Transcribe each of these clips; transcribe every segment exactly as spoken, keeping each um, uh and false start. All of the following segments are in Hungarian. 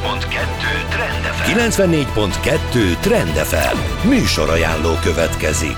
pont kettő Trend ef em. kilencvennégy pont kettő Trend ef em. Műsorajánló következik.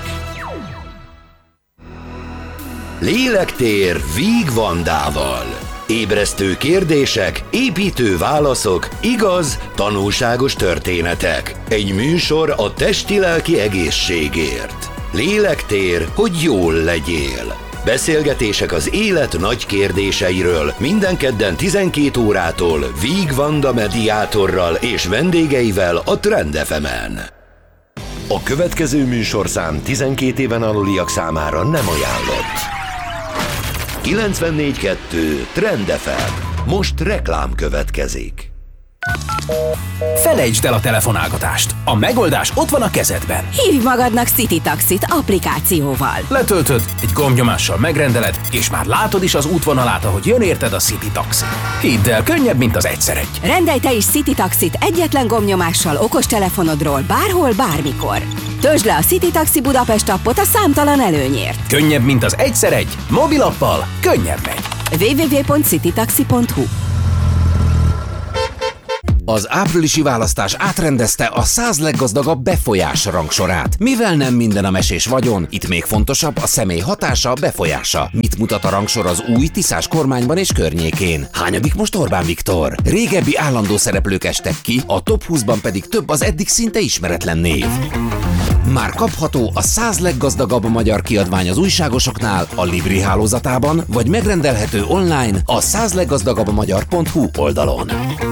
Lélektér Víg Vandával. Ébresztő kérdések, építő válaszok, igaz, tanulságos történetek. Egy műsor a testi-lelki egészségért. Lélektér, hogy jól legyél. Beszélgetések az élet nagy kérdéseiről minden kedden tizenkét órától Víg Vanda mediátorral és vendégeivel a Trend ef emen. A következő műsorszám tizenkét éven aluliak számára nem ajánlott. kilencvennégy kettő Trend ef em. Most reklám következik. Felejtsd el a telefonálgatást. A megoldás ott van a kezedben. Hívj magadnak City Taxit applikációval. Letöltöd, egy gombnyomással megrendeled, és már látod is az útvonalát, ahogy jön érted a City Taxi. Hidd el, könnyebb, mint az egyszer egy. Rendelj te is City Taxit egyetlen gombnyomással okostelefonodról bárhol, bármikor. Töltsd le a City Taxi Budapest appot a számtalan előnyért. Könnyebb, mint az egyszer egy. Mobilappal könnyebb megy. double-u double-u double-u pont citytaxi pont hu. Az áprilisi választás átrendezte a száz leggazdagabb befolyás rangsorát. Mivel nem minden a mesés vagyon, itt még fontosabb a személy hatása, befolyása. Mit mutat a rangsor az új Tiszás kormányban és környékén? Hányadik most Orbán Viktor? Régebbi állandó szereplők estek ki, a top húszban pedig több az eddig szinte ismeretlen név. Már kapható a száz leggazdagabb magyar kiadvány az újságosoknál, a Libri hálózatában, vagy megrendelhető online a száz leggazdagabb magyar pont hu oldalon.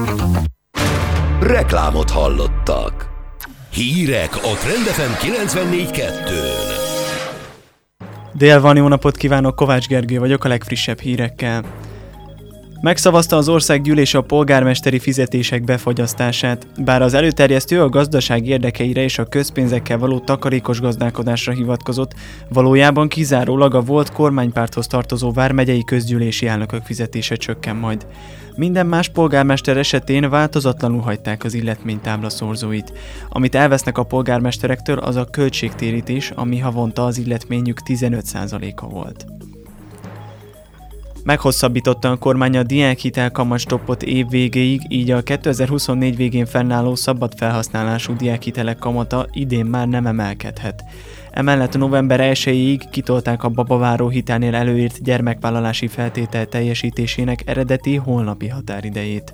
Reklámot hallottak. Hírek a Trend ef em kilencvennégy kettőn. Dél van, jó napot kívánok, Kovács Gergő vagyok a legfrissebb hírekkel. Megszavazta az országgyűlés a polgármesteri fizetések befagyasztását, bár az előterjesztő a gazdaság érdekeire és a közpénzekkel való takarékos gazdálkodásra hivatkozott, valójában kizárólag a volt kormánypárthoz tartozó vármegyei közgyűlési elnökök fizetése csökken majd. Minden más polgármester esetén változatlanul hagyták az illetménytábla szorzóit. Amit elvesznek a polgármesterektől, az a költségtérítés, ami havonta az illetményük tizenöt százaléka volt. Meghosszabbította a kormány a diákhitel kamatstoppot év végéig, így a kétezer-huszonnégy végén fennálló szabad felhasználású diákhitelek kamata idén már nem emelkedhet. Emellett november elsejéig kitolták a babaváró hitelnél előírt gyermekvállalási feltétel teljesítésének eredeti holnapi határidejét.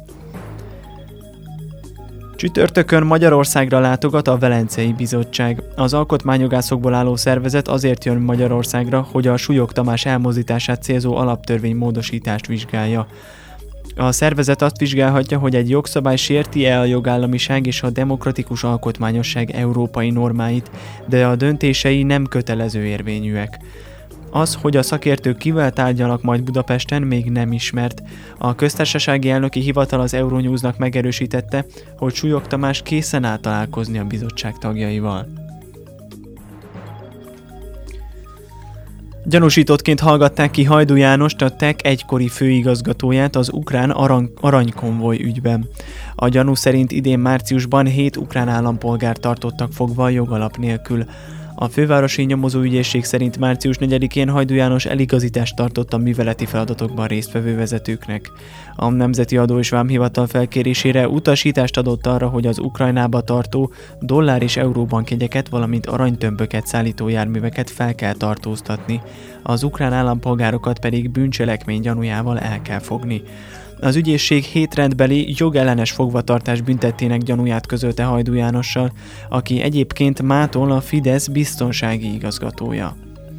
Csütörtökön Magyarországra látogat a Velencei Bizottság. Az alkotmányjogászokból álló szervezet azért jön Magyarországra, hogy a Súlyog Tamás elmozdítását célzó alaptörvénymódosítást vizsgálja. A szervezet azt vizsgálhatja, hogy egy jogszabály sérti-e a jogállamiság és a demokratikus alkotmányosság európai normáit, de a döntései nem kötelező érvényűek. Az, hogy a szakértők kivel tárgyalnak majd Budapesten, még nem ismert. A köztársasági elnöki hivatal az Euronewsnak megerősítette, hogy Súlyog Tamás készen áll találkozni a bizottság tagjaival. Gyanúsítottként hallgatták ki Hajdú Jánost, a té e ká egykori főigazgatóját az ukrán arany, aranykonvoj ügyben. A gyanú szerint idén márciusban hét ukrán állampolgár tartottak fogva jogalap nélkül. A fővárosi nyomozóügyészség szerint március negyedikén Hajdú János eligazítást tartott a műveleti feladatokban résztvevő vezetőknek. A Nemzeti Adó és Vámhivatal felkérésére utasítást adott arra, hogy az Ukrajnába tartó dollár és euróbankjegyeket, valamint aranytömböket szállító járműveket fel kell tartóztatni. Az ukrán állampolgárokat pedig bűncselekmény gyanújával el kell fogni. Az ügyészség hét rendbeli jogellenes fogvatartás büntettének gyanúját közölte Hajdú Jánossal, aki egyébként mától a Fidesz biztonsági igazgatója.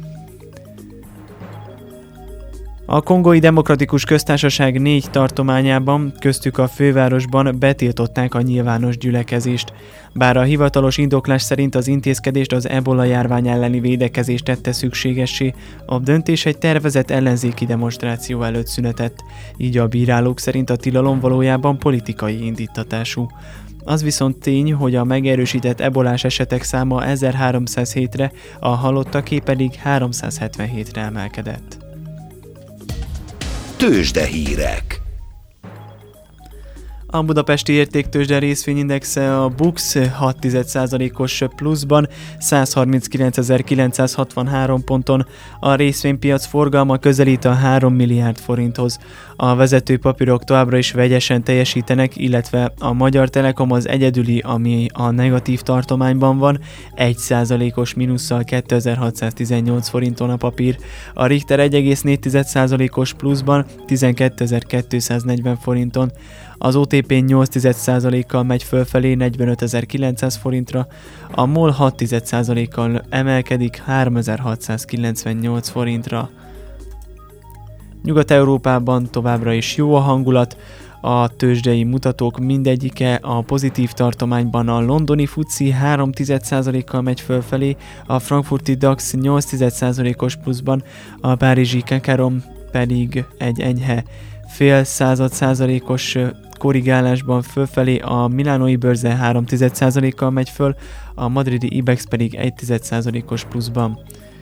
A Kongói Demokratikus Köztársaság négy tartományában, köztük a fővárosban betiltották a nyilvános gyülekezést. Bár a hivatalos indoklás szerint az intézkedést az ebola járvány elleni védekezést tette szükségessé, a döntés egy tervezett ellenzéki demonstráció előtt szünetett, így a bírálók szerint a tilalom valójában politikai indítatású. Az viszont tény, hogy a megerősített ebolás esetek száma ezerháromszázhétre, a halottaké pedig háromszázhetvenhétre emelkedett. Tőzsdehírek. A budapesti értéktőzsde részvényindexe a BUX hat egész egy százalékos pluszban százharminckilencezer-kilencszázhatvanhárom ponton, a részvénypiac forgalma közelít a három milliárd forinthoz. A vezető papírok továbbra is vegyesen teljesítenek, illetve a Magyar Telekom az egyedüli, ami a negatív tartományban van, egy százalékos mínusszal kétezer-hatszáztizennyolc forinton a papír. A Richter egy egész négy százalékos pluszban tizenkétezer-kétszáznegyven forinton. Az o té pé nyolc százalékkal megy fölfelé negyvenötezer-kilencszáz forintra, a MOL hat százalékkal emelkedik háromezer-hatszázkilencvennyolc forintra. Nyugat-Európában továbbra is jó a hangulat, a tőzsdei mutatók mindegyike a pozitív tartományban, a londoni fuci három egész százalékkal megy fölfelé, a frankfurti DAX nyolc százalékos pluszban, a párizsi Kekarom pedig egy enyhe fél század százalékos korrigálásban fölfelé, a milánói bőrze három egész egy százalékkal megy föl, a madridi Ibex pedig egy egész egy százalékos pluszban.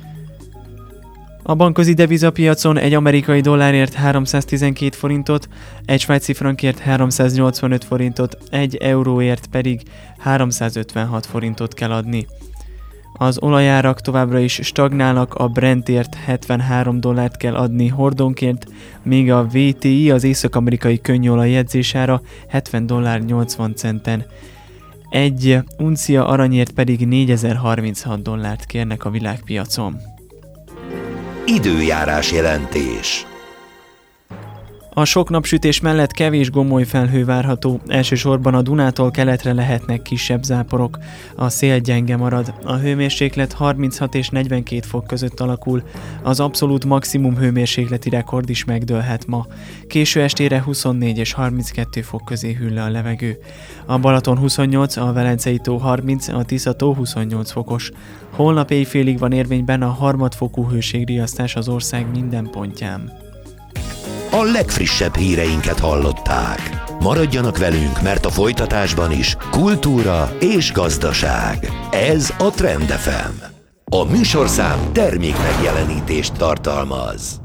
A bankközi devizapiacon egy amerikai dollárért háromszáztizenkét forintot, egy svájci frankért háromszáznyolcvanöt forintot, egy euróért pedig háromszázötvenhat forintot kell adni. Az olajárak továbbra is stagnálnak, a Brentért hetvenhárom dollárt kell adni hordonként, míg a vé té i, az észak-amerikai könnyolaj jegyzésára hetven dollár nyolcvan centen. Egy uncia aranyért pedig négyezer-harminchat dollárt kérnek a világpiacon. Időjárás jelentés. A sok napsütés mellett kevés gomoly felhő várható, elsősorban a Dunától keletre lehetnek kisebb záporok. A szél gyenge marad, a hőmérséklet harminchat és negyvenkét fok között alakul, az abszolút maximum hőmérsékleti rekord is megdőlhet ma. Késő estére huszonnégy és harminckettő fok közé hűl le a levegő. A Balaton huszonnyolc, a Velencei tó harminc, a Tisza tó huszonnyolc fokos. Holnap éjfélig van érvényben a harmadfokú hőségriasztás az ország minden pontján. A legfrissebb híreinket hallották. Maradjanak velünk, mert a folytatásban is kultúra és gazdaság. Ez a Trend ef em. A műsorszám termék megjelenítést tartalmaz.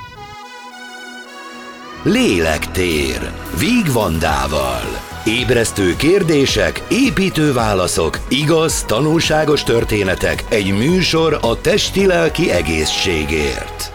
Lélektér. Víg Vandával. Ébresztő kérdések, építő válaszok, igaz, tanulságos történetek, egy műsor a testi-lelki egészségért.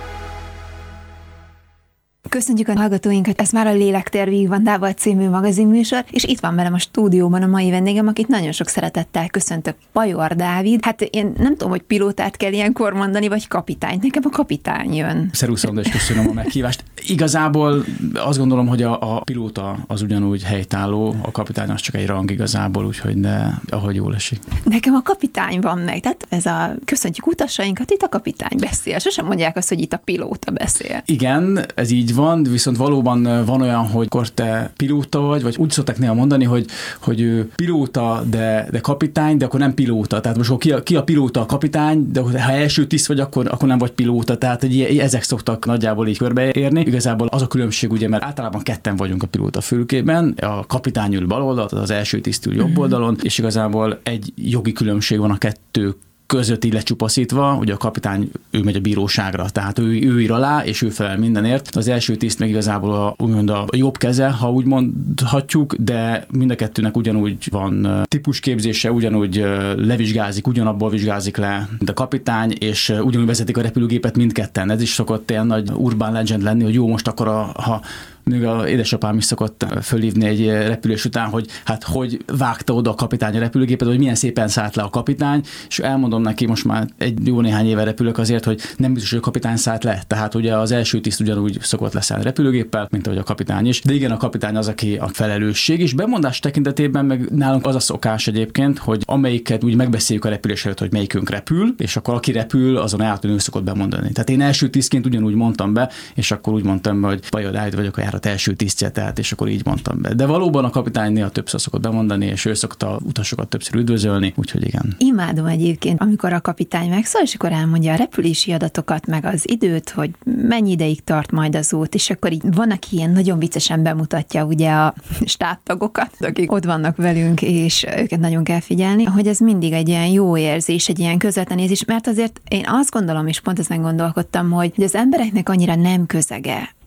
Köszönjük a hallgatóinkat, ez már a Lélektér Víg Vandával című magazinműsor, és itt van velem a stúdióban a mai vendégem, akit nagyon sok szeretettel köszöntök, Pajor Dávid. Hát én nem tudom, hogy pilótát kell ilyenkor mondani, vagy kapitányt. Nekem a kapitány jön. Szerusz, András, köszönöm a meghívást. Igazából azt gondolom, hogy a, a pilóta az ugyanúgy helytálló, a kapitány az csak egy rang igazából, úgyhogy de ahogy jól esik. Nekem a kapitány van meg, tehát ez a köszöntjük utasainkat, itt a kapitány beszél. Sosem mondják azt, hogy itt a pilóta beszél. Igen, ez így van, viszont valóban van olyan, hogy akkor te pilóta vagy, vagy úgy szokták néha mondani, hogy, hogy ő pilóta, de, de kapitány, de akkor nem pilóta. Tehát most ki a, ki a pilóta, a kapitány, de ha első tiszt vagy, akkor, akkor nem vagy pilóta. Tehát hogy ezek szoktak nagyjából így körbeérni. Igazából az a különbség, ugye, mert általában ketten vagyunk a pilóta fülkében, a kapitány ül bal oldalt, az első tiszt ül jobb oldalon, és igazából egy jogi különbség van a kettő között így lecsupaszítva, ugye a kapitány, ő megy a bíróságra, tehát ő, ő ír alá, és ő felel mindenért. Az első tiszt meg igazából a, úgymond a jobb keze, ha úgy mondhatjuk, de mind a kettőnek ugyanúgy van típusképzése, ugyanúgy levizsgázik, ugyanabból vizsgázik le, mint a kapitány, és ugyanúgy vezetik a repülőgépet mindketten. Ez is szokott ilyen nagy urban legend lenni, hogy jó, most akkor a, ha még az édesapám is szokott fölhívni egy repülés után, hogy hát hogy vágta oda a kapitány a repülőgépet, hogy milyen szépen szállt le a kapitány, és elmondom neki, most már egy jó néhány éve repülök azért, hogy nem biztos, hogy a kapitány szállt le. Tehát ugye az első tiszt ugyanúgy szokott leszállni repülőgéppel, mint ahogy a kapitány is. De igen, a kapitány az, aki a felelősség, és bemondás tekintetében meg nálunk az a szokás egyébként, hogy amelyiket úgy megbeszéljük a repülés előtt, hogy melyikünk repül, és akkor aki repül, azon általában ő szokott bemondani. Tehát én első tisztként ugyanúgy mondtam be, és akkor úgy mondtam be, hogy Pajor Dávid vagyok, a járat első tisztje, tehát, és akkor így mondtam be. De valóban a kapitány néha többször szokott bemondani, és ő szokta utasokat többször üdvözölni, úgyhogy igen. Imádom egyébként, amikor a kapitány megszól, és akkor elmondja a repülési adatokat, meg az időt, hogy mennyi ideig tart majd az út, és akkor így van, aki ilyen nagyon viccesen bemutatja ugye a stábtagokat, akik ott vannak velünk, és őket nagyon kell figyelni, hogy ez mindig egy ilyen jó érzés, egy ilyen közvetlen érzés, mert azért én azt gondolom, és pont ezen gondolkodtam, hogy az embereknek annyira nem közege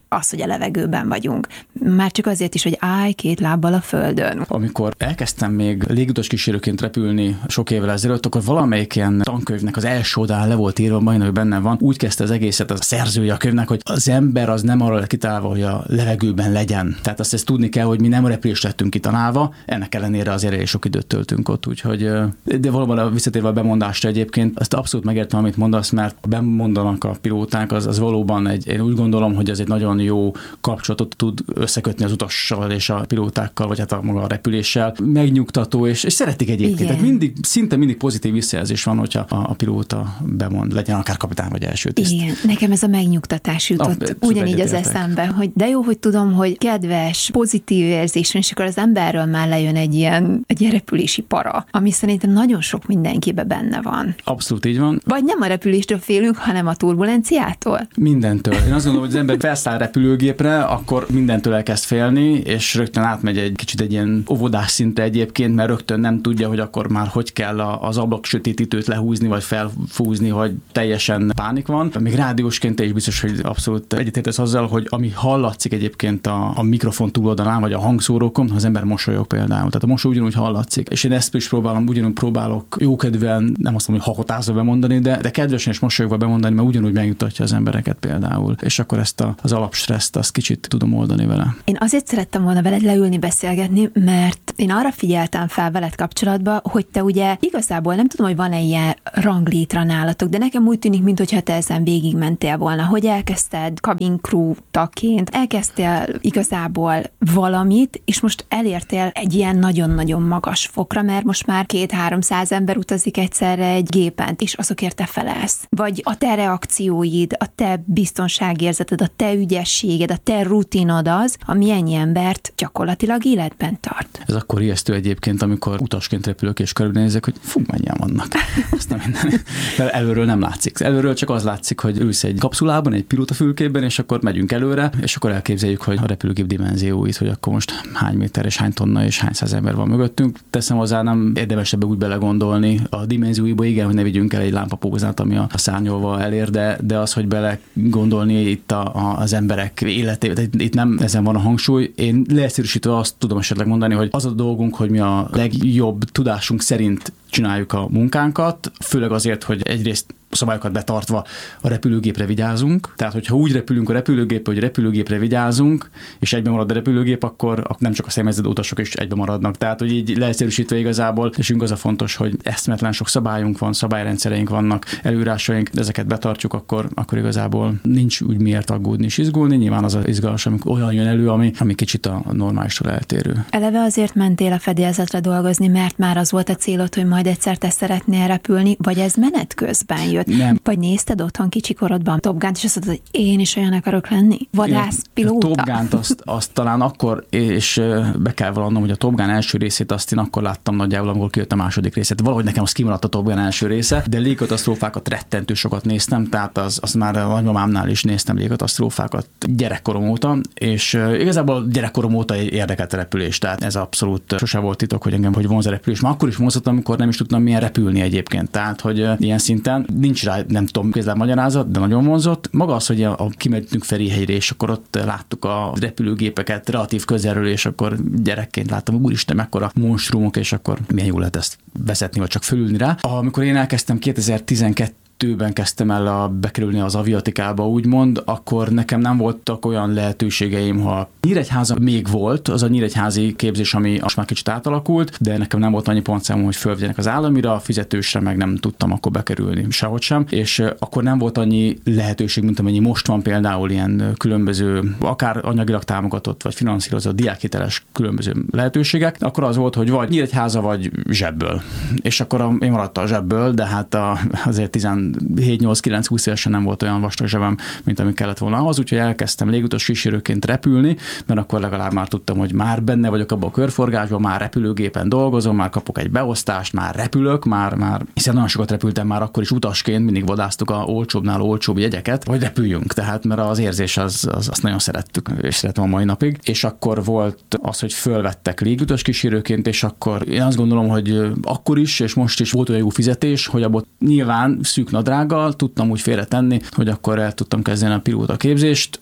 az, hogy a levegőben vagyunk. Már csak azért is, hogy állj két lábbal a földön. Amikor elkezdtem még légutas kísérőként repülni sok évvel ezelőtt, akkor valamelyik ilyen tankönyvnek az első oldalán le volt írva, majdnem, hogy benne van, úgy kezdte az egészet a szerzője a könyvnek, hogy az ember az nem arra kitálva, hogy a levegőben legyen. Tehát azt ezt tudni kell, hogy mi nem repülést lettünk kitanálva, ennek ellenére azért elég sok időt töltünk ott, úgyhogy de valóban a visszatérve a bemondásra egyébként, azt abszolút megértem, amit mondasz, mert bemondanak a pilóták, az, az valóban egy, én úgy gondolom, hogy ez egy nagyon jó kapcsolatot tud összekötni az utassal és a pilótákkal, vagy hát a maga a repüléssel. Megnyugtató, és, és szeretik egyébként. Igen. Tehát mindig, szinte mindig pozitív visszajelzés van, hogyha a, a pilóta bemond, legyen akár kapitány vagy első tiszt. Igen, nekem ez a megnyugtatás jutott ah, ugyanígy az eszembe, hogy de jó, hogy tudom, hogy kedves, pozitív érzés, és akkor az emberről már lejön egy ilyen, egy ilyen repülési para, ami szerintem nagyon sok mindenkibe benne van. Abszolút így van. Vagy nem a repüléstől félünk, hanem a turbulenciától? Mindentől. Én azt gondolom, hogy az ember felszáll repülőgépre, akkor mindentől elkezd félni, és rögtön átmegy egy kicsit egy ilyen óvodás szintre egyébként, mert rögtön nem tudja, hogy akkor már hogy kell az ablak sötétítőt lehúzni, vagy felfúzni, hogy teljesen pánik van. Még rádiósként te is biztos, hogy abszolút egyetértesz azzal, hogy ami hallatszik egyébként a, a mikrofon túloldalán, vagy a hangszórókon, az ember mosolyog például. Tehát a mosoly ugyanúgy hallatszik. És én ezt is próbálom, ugyanúgy próbálok jókedvűen, nem azt mondom, hogy hakotázva bemondani, de, de kedvesen és mosolyogva bemondani, mert ugyanúgy megjutatja az embereket például. És akkor ezt a, az alapstresszt azt kicsit tudom oldani vele. Én azért szerettem volna veled leülni, beszélgetni, mert én arra figyeltem fel veled kapcsolatban, hogy te ugye igazából nem tudom, hogy van-e ilyen ranglétra nálatok, de nekem úgy tűnik, mintha te ezen végigmentél volna, hogy elkezdted cabin crew tagként, elkezdtél igazából valamit, és most elértél egy ilyen nagyon-nagyon magas fokra, mert most már két-háromszáz ember utazik egyszerre egy gépen, és azokért te felelsz. Vagy a te reakcióid, a te biztonságérzeted, a te ügyességed, a te rutinod az, ami ennyi embert gyakorlatilag életben tart. Ez akkor ijesztő egyébként, amikor utasként repülök és körülnézek, hogy fú, mennyien vannak. Azt nem minden. De előről nem látszik. Előről csak az látszik, hogy ülsz egy kapszulában, egy pilótafülkében, és akkor megyünk előre, és akkor elképzeljük, hogy a repülőgép dimenzióit, hogy akkor most hány méter és hány tonna és hány száz ember van mögöttünk. Teszem hozzá, nem érdemes ebbe úgy belegondolni. A dimenzióiba igen, hogy ne vigyünk el egy lámpapózát, ami a szárnyolva elér, de, de az, hogy bele gondolni itt a, a, az emberek életébe, itt nem ezen van a hangsúly. Én leegyszerűsítve azt tudom esetleg mondani, hogy az a dolgunk, hogy mi a legjobb tudásunk szerint csináljuk a munkánkat, főleg azért, hogy egyrészt szabályokat betartva a repülőgépre vigyázunk. Tehát, hogyha úgy repülünk a repülőgépre, hogy repülőgépre vigyázunk, és egyben marad a repülőgép, akkor nem csak a személyzeti utasok is egyben maradnak. Tehát, hogy így leegyszerűsítve igazából, és az a fontos, hogy eszmetlen sok szabályunk van, szabályrendszereink vannak, előírásaink, de ezeket betartjuk, akkor, akkor igazából nincs úgy miért aggódni és izgulni. Nyilván az az izgalmas, amikor olyan jön elő, ami, ami kicsit a normálistól eltérő. Eleve azért mentél a fedélzetre dolgozni, mert már az volt a célod, hogy majd egyszer te szeretnél repülni, vagy ez menet közben jött? Nem. Vagy nézted otthon kicsikorodban Top Gun-t, és azt mondtad, hogy én is olyan akarok lenni? Vadászpilóta? A Top Gun-t azt, azt talán akkor, és be kell vallanom, hogy a Top Gun első részét azt én akkor láttam nagyjából, amikor kijött a második részét. Valahogy nekem az kimaradt a Top Gun első része, de légkatasztrófákat rettentő sokat néztem, tehát az, az már a nagymamámnál is néztem légkatasztrófákat gyerekkorom óta, és igazából gyerekkorom óta érdekelt a repülés, tehát ez abszolút sose volt titok, hogy engem hogy vonz a repülés. Már akkor is vonzott, amikor nem is tudtam milyen repülni egyébként, tehát hogy ilyen szinten nincs rá, nem tudom, kézzel magyarázat, de nagyon vonzott. Maga az, hogy a, a kimentünk Ferihegyre, és akkor ott láttuk a repülőgépeket relatív közelről, és akkor gyerekként láttam, úristen, mekkora monstrumok, és akkor milyen jó lehet ezt vezetni, vagy csak fölülni rá. Amikor én elkezdtem kétezer-tizenkettőben kezdtem el a, bekerülni az aviatikába, úgymond, akkor nekem nem voltak olyan lehetőségeim, ha Nyíregyháza még volt, az a nyíregyházi képzés, ami most már kicsit átalakult, de nekem nem volt annyi pontszámom, hogy fölvegyenek az államira, fizetősre meg nem tudtam akkor bekerülni sehogy sem, és akkor nem volt annyi lehetőség, mint amennyi most van például ilyen különböző, akár anyagilag támogatott, vagy finanszírozott diákhiteles különböző lehetőségek, akkor az volt, hogy vagy Nyíregyháza, vagy zsebből. És akkor a, én maradtam a zsebből, de hát a, azért tizenhét nyolc kilenc húsz évesen nem volt olyan vastag zsebem, mint ami kellett volna ahhoz, úgyhogy elkezdtem légutas kísérőként repülni, mert akkor legalább már tudtam, hogy már benne vagyok abban a körforgásban, már repülőgépen dolgozom, már kapok egy beosztást, már repülök, már, már hiszen nagyon sokat repültem már akkor is utasként, mindig vadásztuk a olcsóbbnál olcsóbb jegyeket, hogy repüljünk, tehát mert az érzés az, az azt nagyon szerettük, és szeretem a mai napig. És akkor volt az, hogy fölvettek légutas kísérőként, és akkor én azt gondolom, hogy akkor is, és most is volt olyan jó fizetés, hogy abból nyilván szűk nadrággal tudtam úgy félretenni, hogy akkor el tudtam kezdeni a pilóta képzést.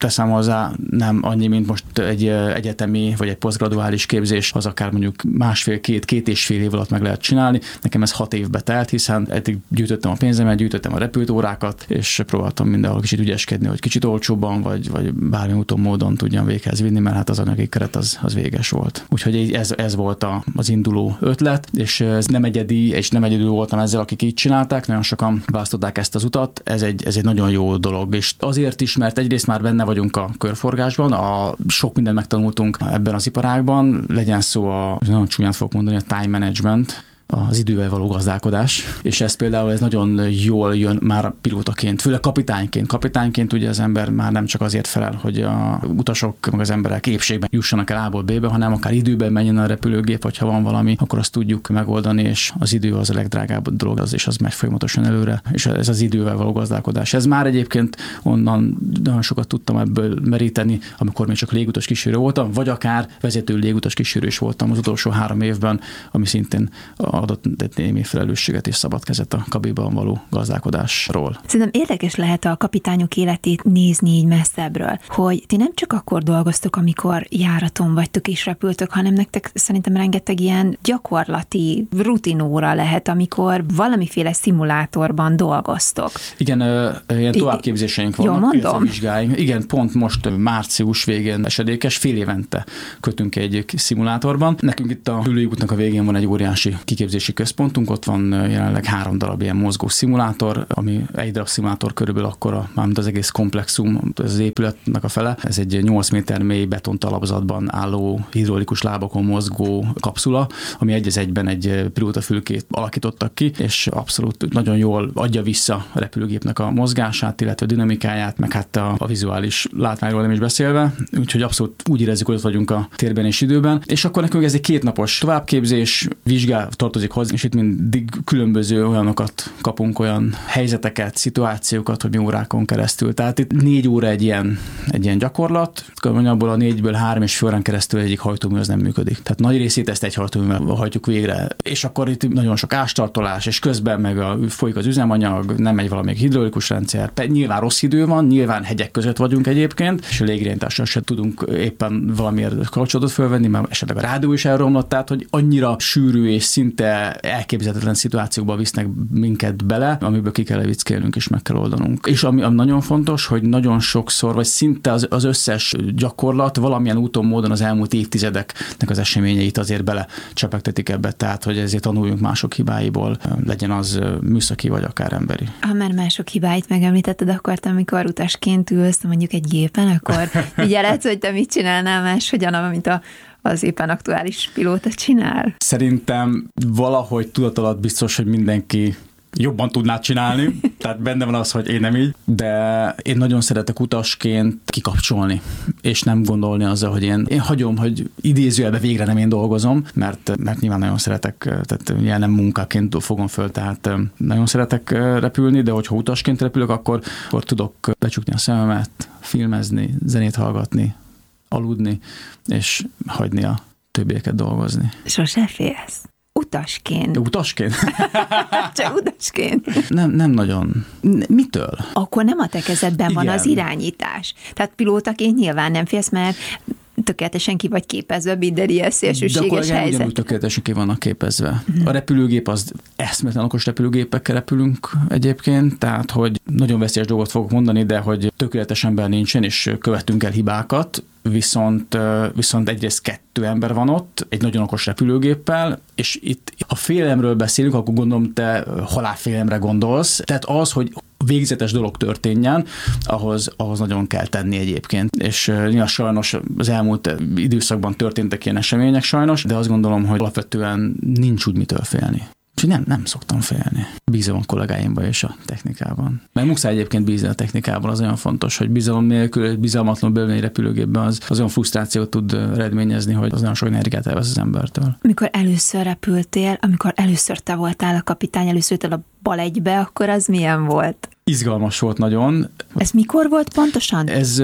teszem hozzá, nem annyi, mint most egy egyetemi vagy egy posztgraduális képzés, az akár mondjuk másfél, két, két és fél év alatt meg lehet csinálni. Nekem ez hat évbe telt, hiszen eddig gyűjtöttem a pénzemet, gyűjtöttem a repülőórákat, és próbáltam mindenhol kicsit ügyeskedni, hogy kicsit olcsóbban, vagy, vagy bármi úton, módon tudjam véghez vinni, mert hát az anyagi keret az, az véges volt. Úgyhogy ez, ez volt a, az induló ötlet, és ez nem egyedi, és nem egyedül voltam ezzel, akik így csinálták, nagyon sokan választották ezt az utat. Ez egy, ez egy nagyon jó dolog, és azért is, mert egyrészt már benne vagyunk a körforgásban, a sok mindent megtanultunk ebben az iparágban, legyen szó a, nagyon csúnyán fogok mondani, a time management, az idővel való gazdálkodás, és ez például ez nagyon jól jön már pilótaként, főleg kapitányként. Kapitányként ugye az ember már nem csak azért felel, hogy a utasok, meg az emberek épségben jussanak el A-ból B-be, hanem akár időben menjen a repülőgép, vagy ha van valami, akkor azt tudjuk megoldani, és az idő az a legdrágább dolog, az, és az megy folyamatosan előre, és ez az idővel való gazdálkodás. Ez már egyébként onnan nagyon sokat tudtam ebből meríteni, amikor még csak légutas kísérő voltam, vagy akár vezető légutas kísérő is voltam az utolsó három évben, ami szintén adott némi felelősséget és szabad kezet a kabinban való gazdálkodásról. Szerintem érdekes lehet a kapitányok életét nézni így messzebbről, hogy ti nem csak akkor dolgoztok, amikor járaton vagytok és repültök, hanem nektek szerintem rengeteg ilyen gyakorlati rutinóra lehet, amikor valamiféle szimulátorban dolgoztok. Igen, ilyen továbbképzéseink vannak. Jól mondom? Vizsgáink. Igen, pont most március végén esedékes, fél évente kötünk egy szimulátorban. Nekünk itt a Hüllői-útnak a végén van egy óriási kiképzési központunk, ott van jelenleg három darab ilyen mozgó szimulátor, ami egy darab szimulátor körülbelül akkora, mármint az egész komplexum, ez az épületnek a fele. Ez egy nyolc méter mély betontalapzatban álló, hidraulikus lábakon mozgó kapszula, ami egy az egyben egy pilótafülkét alakítottak ki, és abszolút nagyon jól adja vissza a repülőgépnek a mozgását, illetve a dinamikáját, meg hát a, a vizuális látványról nem is beszélve, úgyhogy abszolút úgy érezzük, hogy ott vagyunk a térben és időben. És akkor nekünk ez egy kétnapos továbbképzés, vizsgál tartozik hozzá, és itt mindig különböző olyanokat kapunk, olyan helyzeteket, szituációkat, hogy mi órákon keresztül. Tehát itt négy óra egy ilyen, egy ilyen gyakorlat, abból a négyből három és fél órán keresztül egyik hajtómű az nem működik. Tehát nagy részét ezt egy hajtóművel hajtjuk végre. És akkor itt nagyon sok ástartolás, és közben meg a, folyik az üzemanyag, nem megy valamelyik hidraulikus rendszer. Nyilván rossz idő van, nyilván hegyek között vagyunk egyébként, és a légirányítással se tudunk éppen valamiért kapcsolatot fölvenni, mert esetleg a rádió is elromlott, tehát hogy annyira sűrű és szinte elképzelhetetlen szituációkba visznek minket bele, amiből ki kell levickélnünk és meg kell oldanunk. És ami, ami nagyon fontos, hogy nagyon sokszor, vagy szinte az, az összes gyakorlat valamilyen úton, módon az elmúlt évtizedeknek az eseményeit azért bele csepegtetik ebbe, tehát hogy ezért tanuljunk mások hibáiból, legyen az műszaki vagy akár emberi. Ha már mások hibáit megemlítetted, akkor te, amikor utasként ülsz mondjuk egy gépen, akkor figyeled, hogy te mit csinálnál máshogyan, amit a az éppen aktuális pilóta csinál? Szerintem valahogy tudat alatt biztos, hogy mindenki jobban tudná csinálni, tehát benne van az, hogy én nem így, de én nagyon szeretek utasként kikapcsolni, és nem gondolni azzal, hogy én, én hagyom, hogy idézőjelben végre nem én dolgozom, mert, mert nyilván nagyon szeretek, tehát ilyen nem munkaként fogom föl, tehát nagyon szeretek repülni, de hogyha utasként repülök, akkor, akkor tudok becsukni a szememet, filmezni, zenét hallgatni, aludni, és hagyni a többieket dolgozni. Sose félsz? Utasként. Utasként? Csak utasként. Nem, nem nagyon. Mitől? Akkor nem a te kezedben Igen. van az irányítás. Tehát pilótaként nyilván nem félsz, mert tökéletesen ki vagy képezve minden ilyen szélsőséges helyzet. De akkor tökéletesen ki vannak képezve. Uh-huh. A repülőgép az eszméletlen okos repülőgépekkel repülünk egyébként, tehát hogy nagyon veszélyes dolgot fogok mondani, de hogy tökéletes ember nincsen, és követünk el hibákat, viszont, viszont egyrészt kettő ember van ott, egy nagyon okos repülőgéppel, és itt, ha félelemről beszélünk, akkor gondolom te halálfélelemre gondolsz, tehát az, hogy végzetes dolog történjen, ahhoz, ahhoz nagyon kell tenni egyébként. És nyilván sajnos az elmúlt időszakban történtek ilyen események sajnos, de azt gondolom, hogy alapvetően nincs úgy mitől félni. Úgyhogy nem, nem szoktam félni. Bízom a kollégáimban és a technikában. Mert muszáj egyébként bízni a technikában, az olyan fontos, hogy bizalom nélkül, bizalmatlan belülni egy repülőgépben, az, az olyan frusztrációt tud eredményezni, hogy az nagyon sok energiát elvesz az embertől. Amikor először repültél, amikor először te voltál a kapitány, először a bal egybe, akkor az milyen volt? Izgalmas volt nagyon. Ez mikor volt pontosan? Ez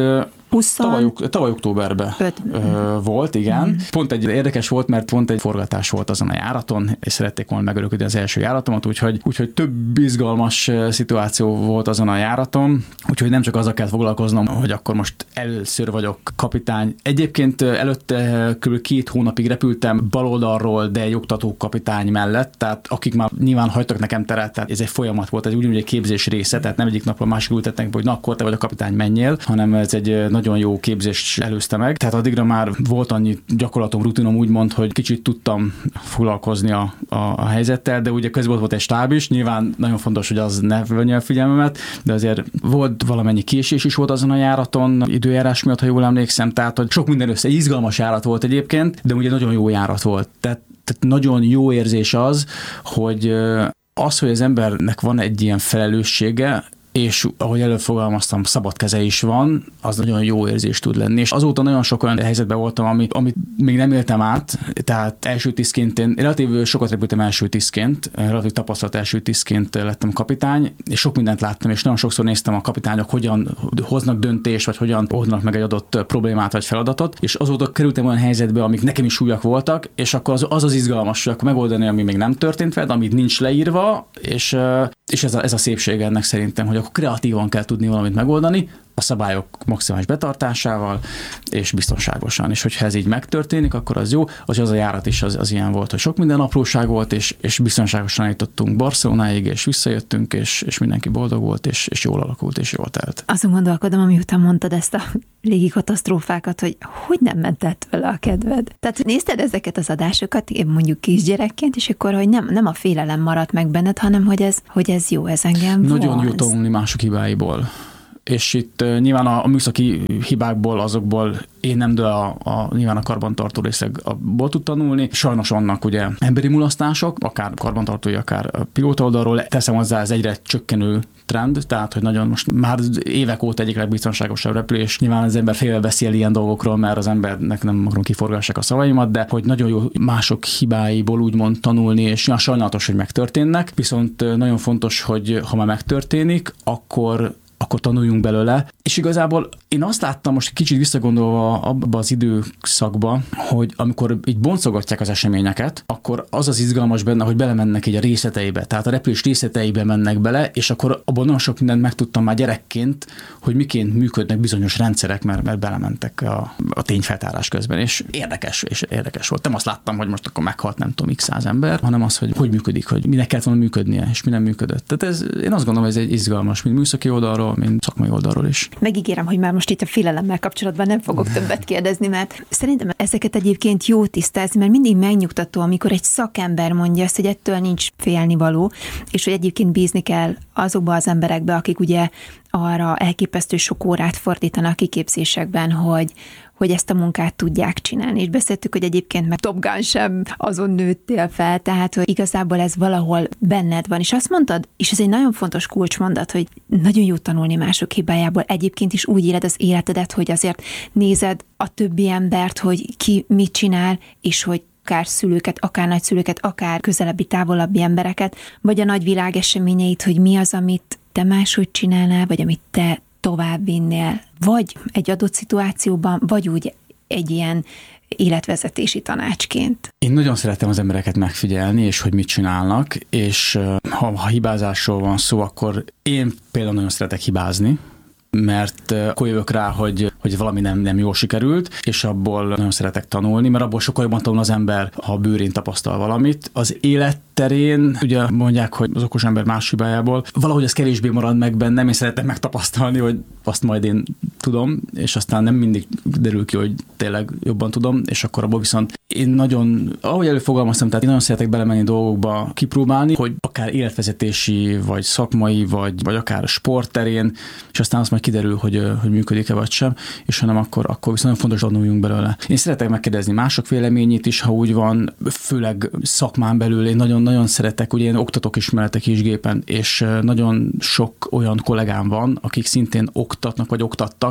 húsz Tavaly, tavaly októberben ö, volt, igen. Mm. Pont egy érdekes volt, mert pont egy forgatás volt azon a járaton, és szerették volna megörökölni az első járatomat, úgyhogy, úgyhogy több izgalmas szituáció volt azon a járaton, úgyhogy nem csak azzal kell foglalkoznom, hogy akkor most először vagyok kapitány. Egyébként előtte kb. két hónapig repültem baloldalról, de egy oktató kapitány mellett, tehát akik már nyilván hagytak nekem teret, tehát ez egy folyamat volt, ez ugyanúgy egy képzés része, tehát nem egyik napról másik ültetnek, hogy na akkor te vagy a kapitány, menjél, hanem ez egy nagyon jó képzést előzte meg. Tehát addigra már volt annyi gyakorlatom, rutinom úgymond, hogy kicsit tudtam foglalkozni a, a, a helyzettel, de ugye közben volt egy stáb is, nyilván nagyon fontos, hogy az ne venje a figyelmemet, de azért volt valamennyi késés is volt azon a járaton, időjárás miatt, ha jól emlékszem, tehát hogy sok minden össze, izgalmas járat volt egyébként, de ugye nagyon jó járat volt. Tehát, tehát nagyon jó érzés az, hogy az, hogy az embernek van egy ilyen felelőssége, és ahogy előbb fogalmaztam, szabad keze is van, az nagyon jó érzés tud lenni. És azóta nagyon sok olyan helyzetben voltam, amit, amit még nem éltem át, tehát első tisztként, én relatív sokat repültem első tisztként, relatív tapasztalat első tisztként lettem kapitány, és sok mindent láttam, és nagyon sokszor néztem a kapitányok, hogyan hoznak döntést, vagy hogyan oldanak meg egy adott problémát, vagy feladatot, és azóta kerültem olyan helyzetbe, amik nekem is újak voltak, és akkor az az, az izgalmas, hogy akkor megoldani, ami még nem történt veled, amit nincs leírva, és, és ez, a, ez a szépség ennek szerintem, hogy akkor kreatívan kell tudni valamit megoldani, a szabályok maximális betartásával, és biztonságosan. És hogyha ez így megtörténik, akkor az jó. Az, az a járat is az, az ilyen volt, hogy sok minden apróság volt, és, és biztonságosan jutottunk Barcelonáig, és visszajöttünk, és, és mindenki boldog volt, és, és jól alakult, és jól telt. Azon gondolkodom, amiután mondtad ezt a légi katasztrófákat, hogy hogy nem mentett vele a kedved. Tehát nézted ezeket az adásokat, mondjuk kisgyerekként, és akkor, hogy nem, nem a félelem maradt meg benned, hanem hogy ez, hogy ez jó, ez engem Nagyon vonz. jó tanulni mások hibáiból. És itt uh, nyilván a, a műszaki hibákból, azokból én nem, de a, a, nyilván a karbantartó részekból tud tanulni. Sajnos vannak ugye emberi mulasztások, akár karbantartói, akár pilóta oldalról. Teszem hozzá, ez egyre csökkenő trend, tehát hogy nagyon most már évek óta egyik legbiztonságosabb repülés. Nyilván az ember félve beszél ilyen dolgokról, mert az embernek nem akarom kiforgassák a szavaimat, de hogy nagyon jó mások hibáiból úgymond tanulni, és olyan sajnálatos, hogy megtörténnek. Viszont nagyon fontos, hogy ha már megtörténik, akkor akkor tanuljunk belőle. És igazából én azt láttam most kicsit visszagondolva abba az időszakba, hogy amikor így boncogatják az eseményeket, akkor az az izgalmas benne, hogy belemennek így a részleteibe. Tehát a repülés részleteibe mennek bele, és akkor abban nagyon sok mindent megtudtam már gyerekként, hogy miként működnek bizonyos rendszerek, mert, mert belementek a, a tényfeltárás közben. És érdekes, és érdekes volt. Nem azt láttam, hogy most akkor meghalt nem tudom x száz ember, hanem az, hogy hogy működik, hogy minek kellett volna működnie, és mi nem működött. Tehát ez, én azt gondolom, hogy ez egy izgalmas, mint műszaki oldalról, mint szakmai oldalról is. Megígérem, hogy már most itt a félelemmel kapcsolatban nem fogok többet kérdezni, mert szerintem ezeket egyébként jó tisztázni, mert mindig megnyugtató, amikor egy szakember mondja azt, hogy ettől nincs félnivaló, és hogy egyébként bízni kell azokba az emberekbe, akik ugye arra elképesztő sok órát fordítanak kiképzésekben, hogy hogy ezt a munkát tudják csinálni. És beszéltük, hogy egyébként meg Top Gun sem azon nőttél fel, tehát hogy igazából ez valahol benned van. És azt mondtad, és ez egy nagyon fontos kulcsmondat, hogy nagyon jó tanulni mások hibájából. Egyébként is úgy éled az életedet, hogy azért nézed a többi embert, hogy ki mit csinál, és hogy akár szülőket, akár nagyszülőket, akár közelebbi, távolabbi embereket, vagy a nagy világ eseményeit, hogy mi az, amit te máshogy csinálnál, vagy amit te tovább vinnél, vagy egy adott szituációban, vagy úgy egy ilyen életvezetési tanácsként. Én nagyon szeretem az embereket megfigyelni, és hogy mit csinálnak, és ha, ha hibázásról van szó, akkor én például nagyon szeretek hibázni, mert akkor jövök rá, hogy, hogy valami nem, nem jól sikerült, és abból nagyon szeretek tanulni, mert abból sokkal jobban tanul az ember, ha a bőrén tapasztal valamit. Az életterén, ugye mondják, hogy az okos ember más hibájából, valahogy ez kevésbé marad meg bennem, én szeretem megtapasztalni, hogy azt majd én tudom, és aztán nem mindig derül ki, hogy tényleg jobban tudom, és akkor abból viszont én nagyon, ahogy előfogalmaztam, tehát én nagyon szeretek belemenni dolgokba, kipróbálni, hogy akár életvezetési, vagy szakmai, vagy, vagy akár sportterén, és aztán azt majd kiderül, hogy, hogy működik-e vagy sem, és ha nem, akkor, akkor viszont nagyon fontos tanuljunk belőle. Én szeretek megkérdezni mások véleményét is, ha úgy van, főleg szakmán belül. Én nagyon-nagyon szeretek, ugye én oktatok ismeretek is gépen, és nagyon sok olyan kollégám van, akik szintén oktatnak, vagy oktattak.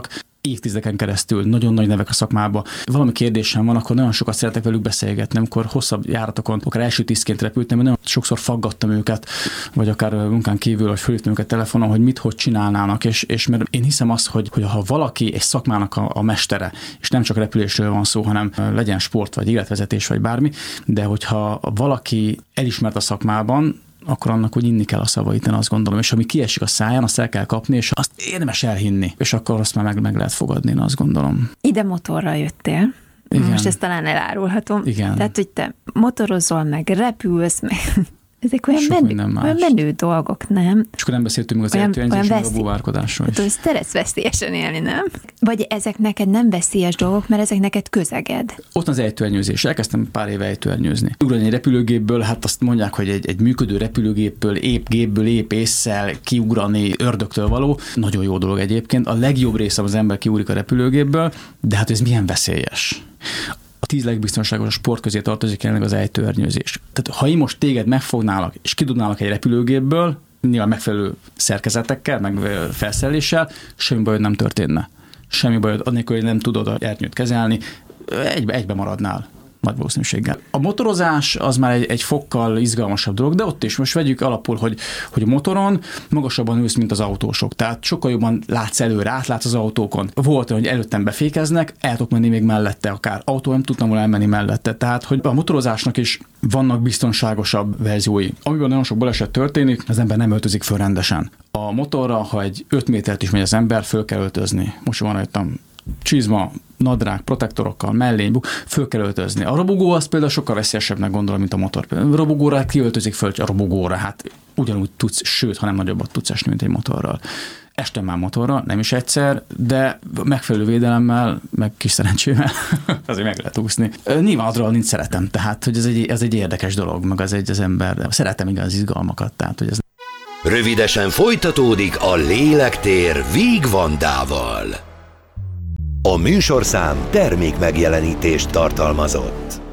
évtizedeken keresztül, nagyon nagy nevek a szakmában. Valami kérdésem van, akkor nagyon sokat szeretek velük beszélgetni, amikor hosszabb járatokon, akár első tisztként repültem, nagyon sokszor faggattam őket, vagy akár munkán kívül, vagy fölhívtam őket telefonon, hogy mit, hogy csinálnának, és, és mert én hiszem azt, hogy, hogy ha valaki egy szakmának a, a mestere, és nem csak repülésről van szó, hanem legyen sport, vagy életvezetés, vagy bármi, de hogyha valaki elismert a szakmában, akkor annak úgy inni kell a szavait, én azt gondolom. És ami kiesik a száján, azt el kell kapni, és azt érdemes elhinni. És akkor azt már meg, meg lehet fogadni, én azt gondolom. Ide motorral jöttél. Igen. Most ezt talán elárulhatom. Igen. Tehát, hogy te motorozol, meg repülsz, meg... Ezek olyan, menő, olyan menő dolgok, nem? És akkor nem beszéltünk meg az ejtőernyőzés, meg a búvárkodásról is. Hát, ez tereszt veszélyesen élni, nem? Vagy ezek neked nem veszélyes dolgok, mert ezek neked közeged? Ott az ejtőernyőzés. Elkezdtem pár éve ejtőernyőzni. Ugrani egy repülőgépből, hát azt mondják, hogy egy, egy működő repülőgépből, épp gépből, épp ésszel kiugrani ördögtől való. Nagyon jó dolog egyébként. A legjobb része az ember kiugrik a repülőgépből, de hát ez milyen veszélyes. A tíz legbiztonságos sport közé tartozik jelenleg az ejtőernyőzés. Tehát ha én most téged megfognálak, és kidobnálak egy repülőgépből, nyilván megfelelő szerkezetekkel, meg felszereléssel, semmi bajod nem történne. Semmi bajod, annélkül, hogy nem tudod a ernyőt kezelni, egybe, egybe maradnál. Nagy valószínűséggel. A motorozás az már egy, egy fokkal izgalmasabb dolog, de ott is most vegyük alapul, hogy, hogy a motoron magasabban ülsz, mint az autósok. Tehát sokkal jobban látsz előre, átlátsz az autókon. Volt, hogy előttem befékeznek, el tudok menni még mellette, akár autó nem tudtam volna elmenni mellette. Tehát, hogy a motorozásnak is vannak biztonságosabb verziói. Amiben nagyon sok baleset történik, az ember nem öltözik föl rendesen. A motorra, ha egy öt métert is megy az ember, föl kell öltözni. Most van rajtam csizma, nadrág, protektorokkal, mellény, föl kell öltözni. A robogó az például sokkal veszélyesebbnek gondolom, mint a motor. A robogóra kiöltözik föl, a robogóra, hát ugyanúgy tudsz, sőt, ha nem nagyobbat tudsz esni, mint egy motorral. Estem már motorra, nem is egyszer, de megfelelő védelemmel, meg kis szerencsével azért meg lehet úszni. Nyilván adrenalint szeretem, tehát hogy ez egy, ez egy érdekes dolog, meg az egy az ember, szeretem igen az izgalmakat, tehát hogy ez. Rövidesen folytatódik a Lélektér Víg Vandával. A műsorszám termék megjelenítést tartalmazott.